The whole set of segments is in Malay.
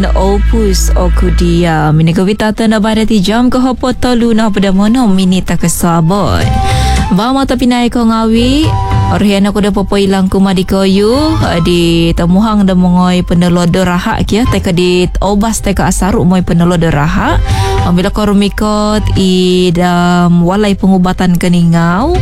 Opus Okudia minigawitata na barati jam ko hapot tolu na pada mono minita kesabon. Bama tapi naik ko ngawi Orihan aku dah popoilang kumadi koyu di temuhang dah mongoi penelodo raha kia teka di obas teka asaru moi penelodo raha bila ko rumikot i dam walai pengubatan keningau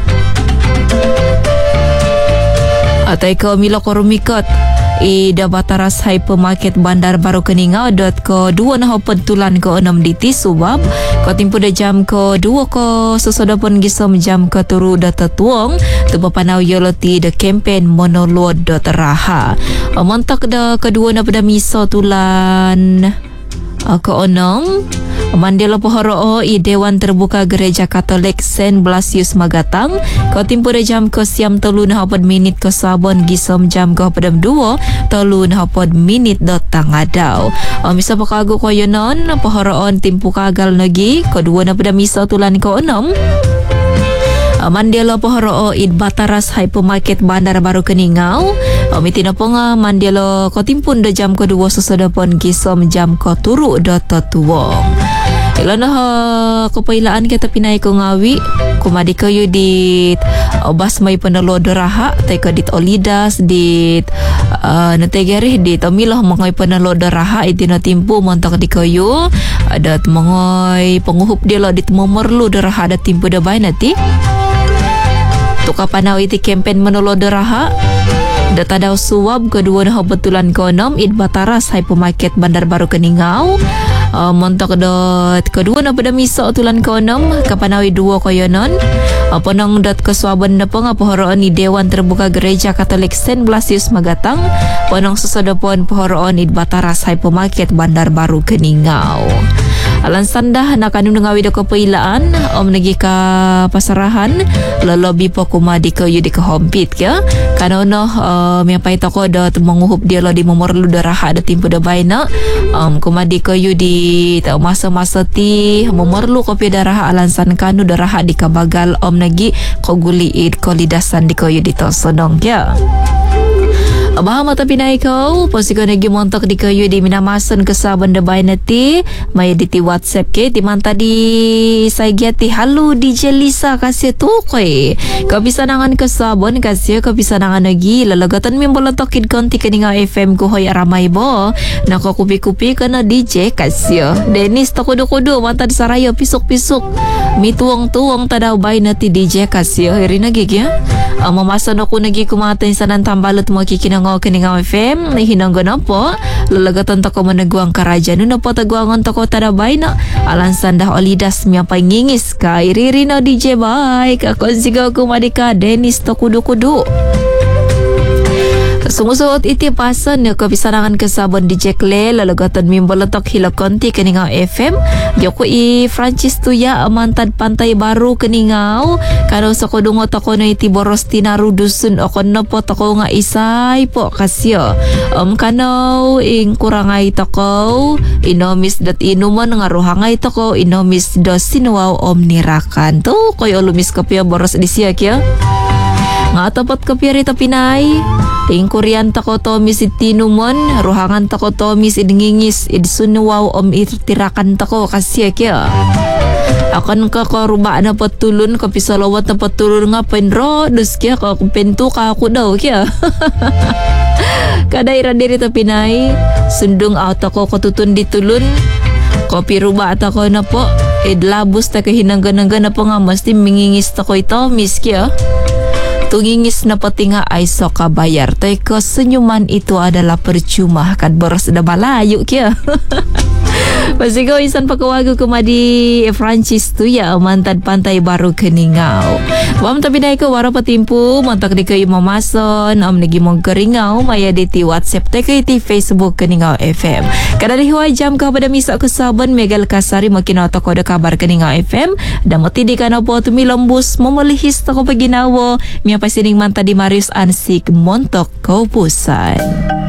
atau ko mila ko rumikot ida bataras hypermarket bandar baru keningau .ko 2 na pentulan ko 6 diti subab ko timpu da jam ko 2 ko sesoda pun gisom jam ko turu data tuong tu papanau yoloti da campaign monolod raha montak da kedua na pada miso tulan ko onong Mandela Pohoro i Dewan Terbuka Gereja Katolik Saint Blasius Magatang ko timpu da jam ko siam telu na hapod minit ko sabon gisom jam ko padam 2 telu na hapod minit dotang adaw misa pakago ko yonon pohoroon timpu kagal nagi ko 2 na pada miso tulan ko 6 Mandela Pohoro id Bataras Hypermarket Bandar Baru Keningau mitina ponga Mandela ko timpun da jam ko 2 sesoda pon gisom jam ko turu dota tuwong ilana kopailaan kita pinai ko ngawi kumadi kayu dit obas mai penelo deraha teka dit olidas dit nategeri dit omilah mongoi penelo deraha itina timpu montok di kayu ada mongoi penguhup dia lo dit memerlu deraha ada timpu da bai nanti tuka panau iti campaign menelo deraha data daw suwab kedua na betulan konom id Bataras Hypermarket Bandar Baru Keningau montok dot kedua na pada miso tulan konom kapanawi 2 koyonon ponong dot kesuaban na pong pohoroon ni Dewan Terbuka Gereja Katolik Saint Blasius Magatang ponong sesodopon pohoroon id Bataras Hypermarket Bandar Baru Keningau alan sandah na kanung ngawi da kopailaan nagi ka pasarahan lolobi po kumadi ko yudi ka hompit kya kanono miapai toko dot menguhup dia lo di momorlu daraha da timpu da baina kumadi ko yudi ta masa-masa ti momorlu kopi daraha alan san kanu daraha di kabagal nagi ko guliid ko lidasan di ko yudi to sonong kya Bahama tapi naik kau posiko nagi montok di kayu di minamasan kesaban da bay nati may di WhatsApp ke di man tadi saya giati halo DJ Lisa kasih tu koy kau bisa nangan kesabon kasih kau bisa nangan lagi lalagatan mimbolotokid konti keninga FM ko hoy aramay bo nako kupi-kupi kana DJ kasih Dennis takudo-kudo manta di sarayo pisuk-pisuk mi tuong-tuong tadaw bay nati DJ kasih iri nagi ya mamasan ako nagi kumatain sanan tambalot mo kikinangaw Keningau FM hinanggan apa lalagatan tako managwang karajan no po tagwangon tako tarabay na alan sandah olidas miapay ngingis ka iriri na DJ bye kakon sigaw kumadika Dennis to kudu-kudu sumusuot iti pasan na kapisanangan kasabon di Jekle lalagatan mimbolotok hilakonti Keningau FM Joko i Francis Tuya amantad Pantai Baru Keningau kano sa kodungo tako na iti boros tinaru dusun o kono po tako nga isay po kasyo kano ing kurangay tako inomis dat inuman nga ruhangay tako inomis dos sinuaw omnirakan to koy olumis kapya boros di siya kya nga tapat kapya rita Pinay ing Korean tako tomis itinumon ruhangan tako tomis idngingis idsunuwaw itirakan tako kasya kya akan ka karuba na patulun kapisalawat na patulun nga penro dus kya ka pentu ka ako daw kya kadaira diri ta Pinay sundung auto ko katutun ditulun kopi ruba tako na po idlabus ta kahinanggan-anggan na po nga masti mingingis tako ito miss kya tungingis na pati nga ay so kabayar teko senyuman itu adalah percuma kan boros da balayu kya Pasigaw isan pakawago kumadi Francis Tuya mantad Pantai Baru Keningau wam tapi naik ke wara patimpu mantak di kayu mamason nagi mong Keringau maya di WhatsApp teka iti Facebook Keningau FM kada di huay jam ka pada misa kesaban megal kasari makin otak kode kabar Keningau FM dan mati di kana po tumilambus memelihis tako paginawo miya pasining manta di Marius Ansik montok kaupusan